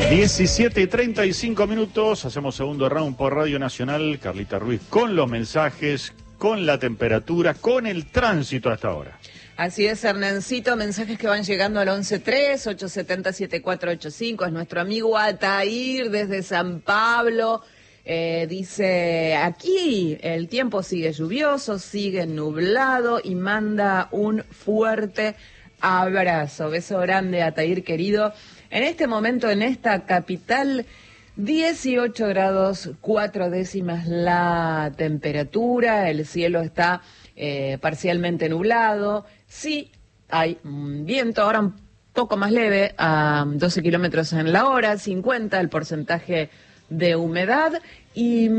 17:35, hacemos segundo round por Radio Nacional. Carlita Ruiz con los mensajes, con la temperatura, con el tránsito hasta ahora. Así es, Hernancito, mensajes que van llegando al 11-3-870-7485, es nuestro amigo Atair desde San Pablo. Dice, aquí el tiempo sigue lluvioso, sigue nublado y manda un fuerte abrazo. Beso grande, Atair querido. En este momento, en esta capital, 18 grados 4 décimas la temperatura, el cielo está parcialmente nublado, sí hay viento, ahora un poco más leve, a 12 kilómetros en la hora, 50 el porcentaje de humedad y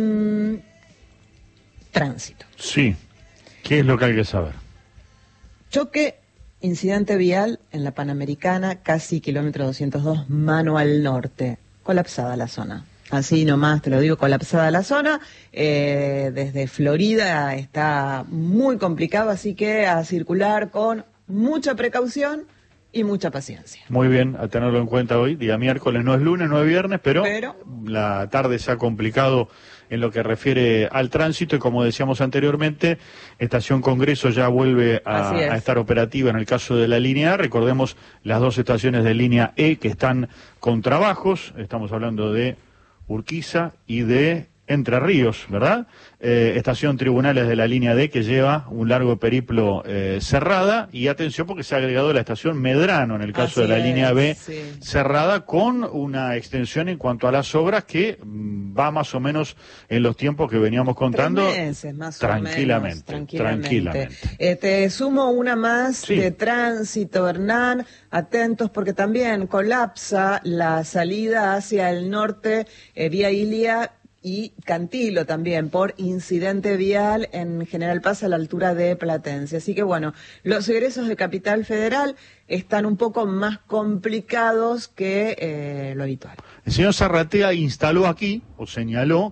tránsito. Sí, ¿qué es lo que hay que saber? Choque, incidente vial en la Panamericana, casi kilómetro 202, mano al norte, colapsada la zona. Así nomás te lo digo, colapsada la zona, desde Florida está muy complicado, así que a circular con mucha precaución y mucha paciencia. Muy bien, a tenerlo en cuenta hoy, día miércoles, no es lunes, no es viernes, pero la tarde se ha complicado en lo que refiere al tránsito y como decíamos anteriormente, Estación Congreso ya vuelve a estar operativa en el caso de la línea A. Recordemos las dos estaciones de línea E que están con trabajos, estamos hablando de Urquiza y de Entre Ríos, ¿verdad? Estación Tribunales de la línea D que lleva un largo periplo cerrada y atención porque se ha agregado la estación Medrano en el caso de la línea B cerrada con una extensión en cuanto a las obras que va más o menos en los tiempos que veníamos contando. 3 meses, más tranquilamente, o menos, tranquilamente. Te sumo una más de tránsito, Hernán, atentos porque también colapsa la salida hacia el norte, vía Ilia y Cantilo también, por incidente vial en General Paz a la altura de Platense. Así que bueno, los egresos de Capital Federal están un poco más complicados que lo habitual. El señor Zarratea instaló aquí, o señaló,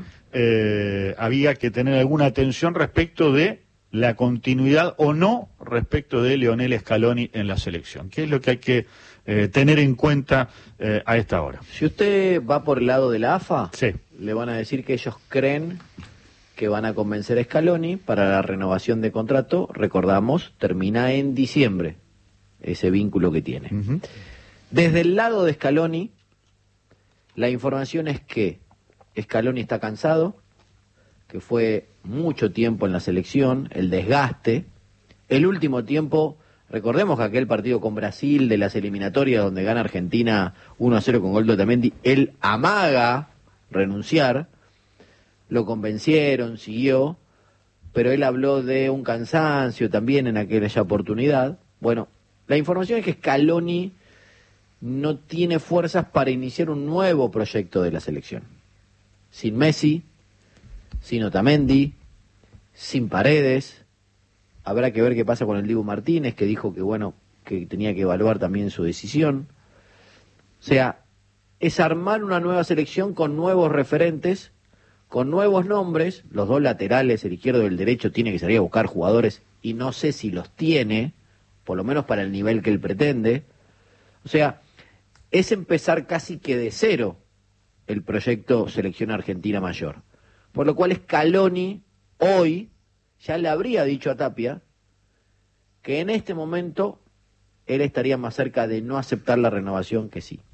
que había que tener alguna atención respecto de la continuidad o no respecto de Leonel Scaloni en la selección. ¿Qué es lo que hay que tener en cuenta a esta hora? Si usted va por el lado de la AFA, sí, le van a decir que ellos creen que van a convencer a Scaloni para la renovación de contrato. Recordamos, termina en diciembre ese vínculo que tiene. Desde el lado de Scaloni, la información es que Scaloni está cansado, que fue mucho tiempo en la selección, el desgaste, el último tiempo. Recordemos que aquel partido con Brasil de las eliminatorias donde gana Argentina 1-0 con gol de Otamendi, él amaga renunciar, lo convencieron, siguió, pero él habló de un cansancio también en aquella oportunidad. Bueno, la información es que Scaloni no tiene fuerzas para iniciar un nuevo proyecto de la selección. Sin Messi, sin Otamendi, sin Paredes. Habrá que ver qué pasa con el Dibu Martínez, que dijo que bueno, que tenía que evaluar también su decisión. O sea, es armar una nueva selección con nuevos referentes, con nuevos nombres. Los dos laterales, el izquierdo y el derecho, tiene que salir a buscar jugadores y no sé si los tiene, por lo menos para el nivel que él pretende. O sea, es empezar casi que de cero el proyecto Selección Argentina Mayor. Por lo cual Scaloni hoy ya le habría dicho a Tapia que en este momento él estaría más cerca de no aceptar la renovación que sí.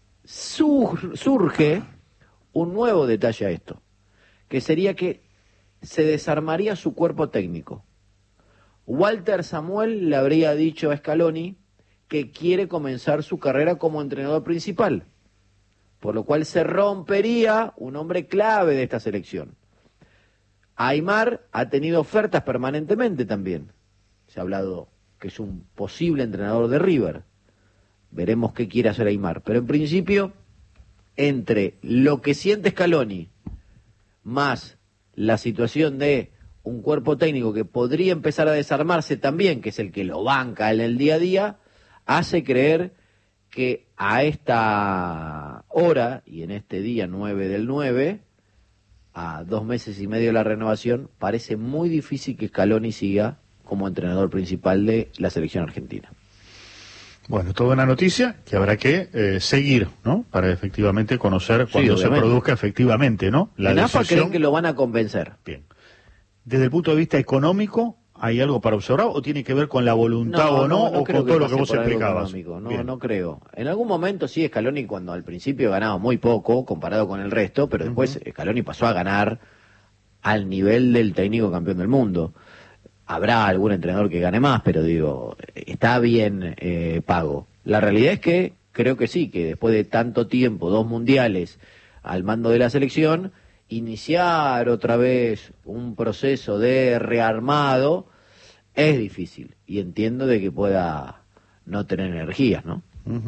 Surge un nuevo detalle a esto, que sería que se desarmaría su cuerpo técnico. Walter Samuel le habría dicho a Scaloni que quiere comenzar su carrera como entrenador principal, por lo cual se rompería un hombre clave de esta selección. Aimar ha tenido ofertas permanentemente también. Se ha hablado que es un posible entrenador de River. Veremos qué quiere hacer Aimar. Pero en principio, entre lo que siente Scaloni, más la situación de un cuerpo técnico que podría empezar a desarmarse también, que es el que lo banca en el día a día, hace creer que a esta hora, y en este día 9/9, a 2 meses y medio de la renovación, parece muy difícil que Scaloni siga como entrenador principal de la selección argentina. Bueno, toda una noticia que habrá que seguir, ¿no? Para efectivamente conocer cuando se produzca efectivamente, ¿no? La decisión. ¿Creen que lo van a convencer? Bien. Desde el punto de vista económico, ¿hay algo para observar o tiene que ver con la voluntad o con todo lo que vos explicabas? No creo. En algún momento sí, Scaloni, cuando al principio ganaba muy poco comparado con el resto, pero después Scaloni pasó a ganar al nivel del técnico campeón del mundo. Habrá algún entrenador que gane más, pero digo, está bien pago. La realidad es que creo que sí, que después de tanto tiempo, 2 mundiales al mando de la selección, iniciar otra vez un proceso de rearmado es difícil. Y entiendo de que pueda no tener energías, ¿no?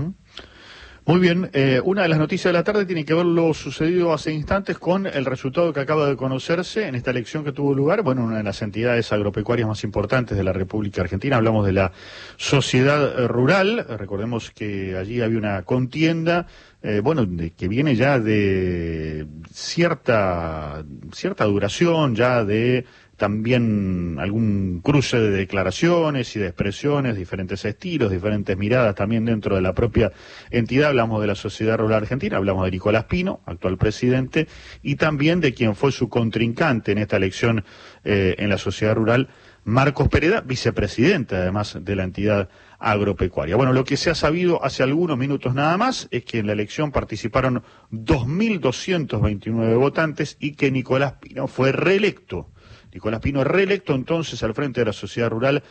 Muy bien, una de las noticias de la tarde tiene que ver lo sucedido hace instantes con el resultado que acaba de conocerse en esta elección que tuvo lugar, bueno, una de las entidades agropecuarias más importantes de la República Argentina, hablamos de la Sociedad Rural, recordemos que allí había una contienda, que viene ya de cierta duración, ya de también algún cruce de declaraciones y de expresiones, diferentes estilos, diferentes miradas también dentro de la propia entidad. Hablamos de la Sociedad Rural Argentina, hablamos de Nicolás Pino, actual presidente, y también de quien fue su contrincante en esta elección en la Sociedad Rural, Marcos Pereda, vicepresidente además de la entidad agropecuaria. Bueno, lo que se ha sabido hace algunos minutos nada más es que en la elección participaron 2.229 votantes y que Nicolás Pino fue reelecto. Nicolás Pino reelecto entonces al frente de la Sociedad Rural,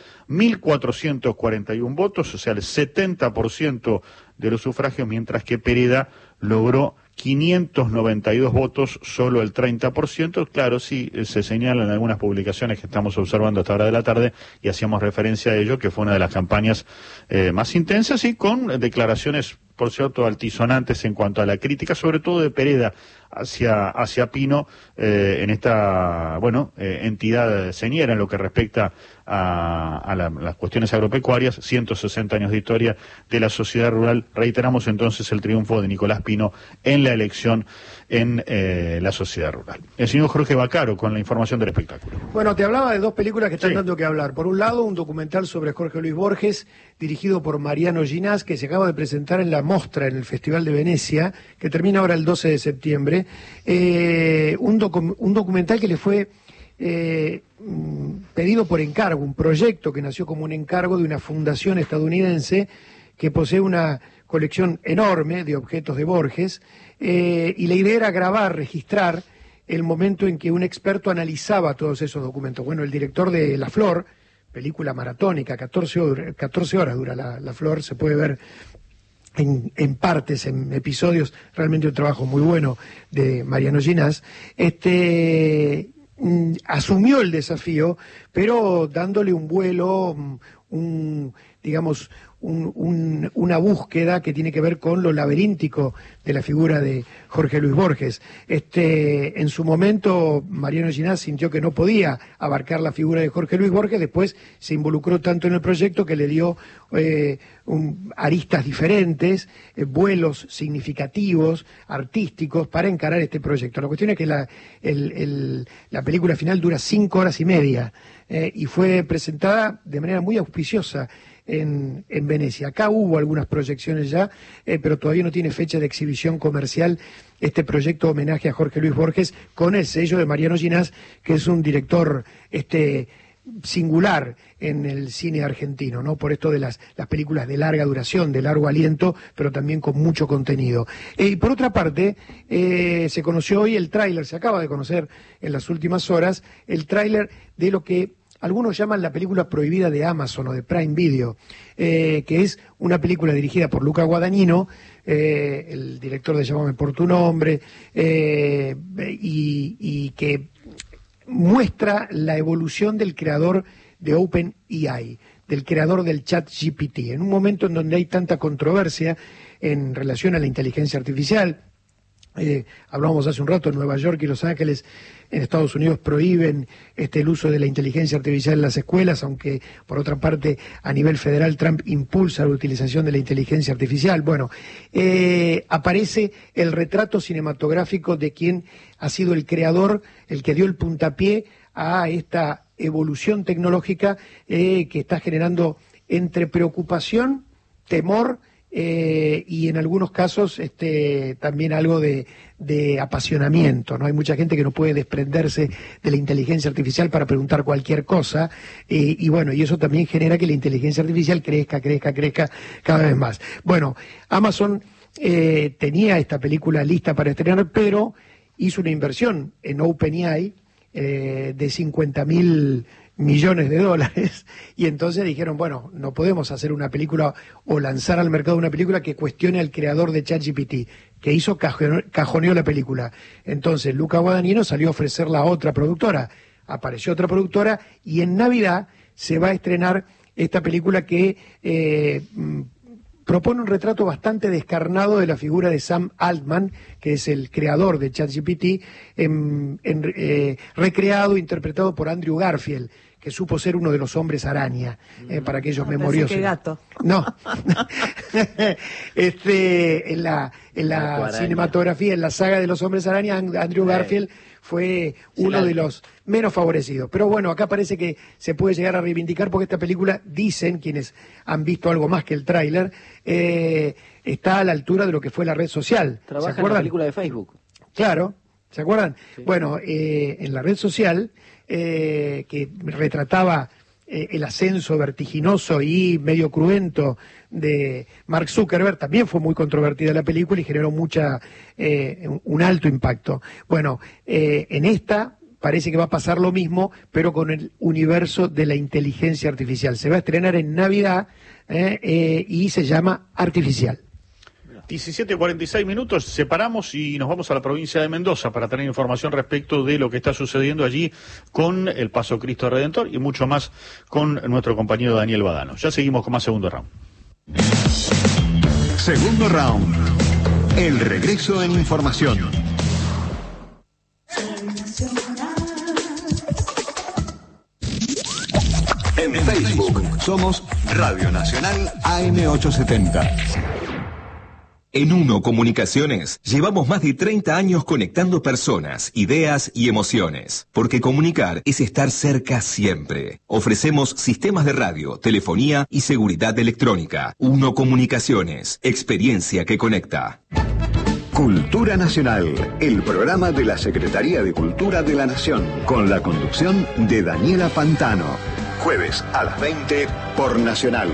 1.441 votos, o sea, el 70% de los sufragios, mientras que Pereda logró 592 votos, solo el 30%. Claro, sí, se señalan algunas publicaciones que estamos observando a esta hora de la tarde y hacíamos referencia a ello, que fue una de las campañas más intensas y con declaraciones, por cierto, altisonantes en cuanto a la crítica, sobre todo de Pereda hacia Pino en esta, entidad señera en lo que respecta a las cuestiones agropecuarias, 160 años de historia de la Sociedad Rural. Reiteramos entonces el triunfo de Nicolás Pino en la elección en la Sociedad Rural. El señor Jorge Bacaro con la información del espectáculo. Bueno, te hablaba de 2 películas que están dando que hablar. Por un lado, un documental sobre Jorge Luis Borges, dirigido por Mariano Ginás, que se acaba de presentar en la Mostra, en el Festival de Venecia, que termina ahora el 12 de septiembre. Un documental que le fue pedido por encargo, un proyecto que nació como un encargo de una fundación estadounidense que posee una colección enorme de objetos de Borges, y la idea era grabar, registrar el momento en que un experto analizaba todos esos documentos. Bueno, el director de La Flor, película maratónica, 14 horas dura La Flor, se puede ver en partes, en episodios, realmente un trabajo muy bueno de Mariano Ginás, asumió el desafío, pero dándole un vuelo, una búsqueda que tiene que ver con lo laberíntico de la figura de Jorge Luis Borges. En su momento, Mariano Ginás sintió que no podía abarcar la figura de Jorge Luis Borges, después se involucró tanto en el proyecto que le dio aristas diferentes, vuelos significativos, artísticos, para encarar este proyecto. La cuestión es que la película final dura 5 horas y media, y fue presentada de manera muy auspiciosa en Venecia. Acá hubo algunas proyecciones ya, pero todavía no tiene fecha de exhibición comercial este proyecto homenaje a Jorge Luis Borges, con el sello de Mariano Ginás, que es un director singular en el cine argentino, ¿no? Por esto de las películas de larga duración, de largo aliento, pero también con mucho contenido. Y por otra parte, se conoció hoy el tráiler, se acaba de conocer en las últimas horas, el tráiler de lo que algunos llaman la película prohibida de Amazon o de Prime Video, que es una película dirigida por Luca Guadagnino, el director de Llámame por tu nombre, y que muestra la evolución del creador de OpenAI, del creador del ChatGPT, en un momento en donde hay tanta controversia en relación a la inteligencia artificial. Hablábamos hace un rato, en Nueva York y Los Ángeles, en Estados Unidos, prohíben el uso de la inteligencia artificial en las escuelas, aunque por otra parte a nivel federal Trump impulsa la utilización de la inteligencia artificial. Bueno, aparece el retrato cinematográfico de quien ha sido el creador, el que dio el puntapié a esta evolución tecnológica que está generando entre preocupación temor y en algunos casos también algo de apasionamiento, ¿no? Hay mucha gente que no puede desprenderse de la inteligencia artificial para preguntar cualquier cosa, y bueno, y eso también genera que la inteligencia artificial crezca cada vez más. Bueno, Amazon tenía esta película lista para estrenar, pero hizo una inversión en OpenAI de $50.000 millones, y entonces dijeron, bueno, no podemos hacer una película o lanzar al mercado una película que cuestione al creador de ChatGPT, que hizo cajoneó la película. Entonces Luca Guadagnino salió a ofrecerla a otra productora, apareció otra productora, y en Navidad se va a estrenar esta película que propone un retrato bastante descarnado de la figura de Sam Altman, que es el creador de ChatGPT, recreado, interpretado por Andrew Garfield, que supo ser uno de los hombres araña, para aquellos memoriosos. ¿Qué gato? No. En la cinematografía, en la saga de los hombres araña, Andrew Garfield fue uno de los menos favorecidos. Pero bueno, acá parece que se puede llegar a reivindicar, porque esta película, dicen quienes han visto algo más que el tráiler, está a la altura de lo que fue la red social. Trabaja en la película de Facebook. Claro, ¿se acuerdan? Sí. Bueno, en la red social, que retrataba el ascenso vertiginoso y medio cruento de Mark Zuckerberg, también fue muy controvertida la película y generó un alto impacto. Bueno, en esta parece que va a pasar lo mismo, pero con el universo de la inteligencia artificial. Se va a estrenar en Navidad y se llama Artificial. 17:46, separamos y nos vamos a la provincia de Mendoza para tener información respecto de lo que está sucediendo allí con el Paso Cristo Redentor y mucho más con nuestro compañero Daniel Badano. Ya seguimos con más Segundo Round. Segundo Round. El regreso en información. En Facebook somos Radio Nacional AM870. En Uno Comunicaciones llevamos más de 30 años conectando personas, ideas y emociones, porque comunicar es estar cerca siempre. Ofrecemos sistemas de radio, telefonía y seguridad electrónica. Uno Comunicaciones, experiencia que conecta. Cultura Nacional, el programa de la Secretaría de Cultura de la Nación, con la conducción de Daniela Pantano. Jueves a las 20 por Nacional.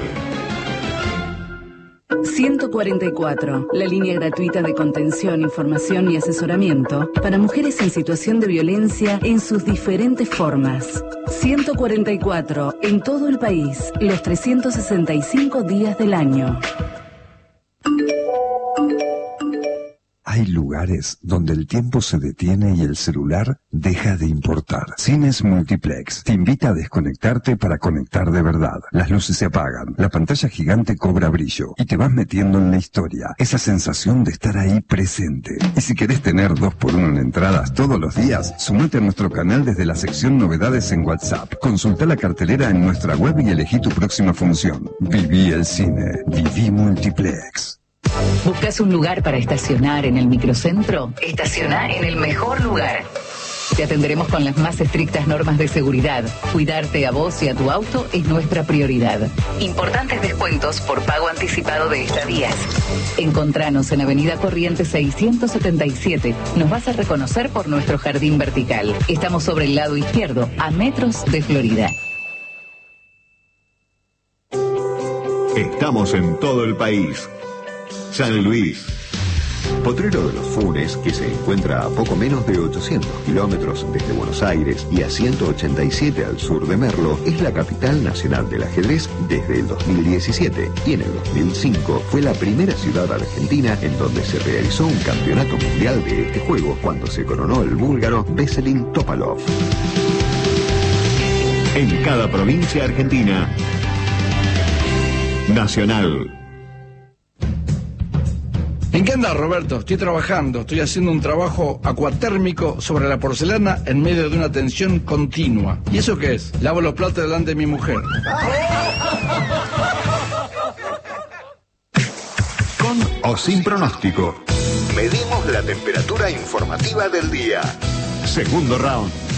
144, la línea gratuita de contención, información y asesoramiento para mujeres en situación de violencia en sus diferentes formas. 144, en todo el país, los 365 días del año. Hay lugares donde el tiempo se detiene y el celular deja de importar. Cines Multiplex te invita a desconectarte para conectar de verdad. Las luces se apagan, la pantalla gigante cobra brillo y te vas metiendo en la historia. Esa sensación de estar ahí presente. Y si querés tener 2x1 en entradas todos los días, sumate a nuestro canal desde la sección Novedades en WhatsApp. Consulta la cartelera en nuestra web y elegí tu próxima función. Viví el cine. Viví Multiplex. ¿Buscas un lugar para estacionar en el microcentro? Estaciona en el mejor lugar. Te atenderemos con las más estrictas normas de seguridad. Cuidarte a vos y a tu auto es nuestra prioridad. Importantes descuentos por pago anticipado de estadías. Encontranos en Avenida Corrientes 677. Nos vas a reconocer por nuestro jardín vertical. Estamos sobre el lado izquierdo, a metros de Florida. Estamos en todo el país. San Luis. Potrero de los Funes, que se encuentra a poco menos de 800 kilómetros desde Buenos Aires y a 187 al sur de Merlo, es la capital nacional del ajedrez desde el 2017 y en el 2005 fue la primera ciudad argentina en donde se realizó un campeonato mundial de este juego cuando se coronó el búlgaro Veselin Topalov. En cada provincia argentina, Nacional. ¿En qué andas, Roberto? Estoy trabajando, estoy haciendo un trabajo acuatérmico sobre la porcelana en medio de una tensión continua. ¿Y eso qué es? Lavo los platos delante de mi mujer. Con o sin pronóstico, medimos la temperatura informativa del día. Segundo round.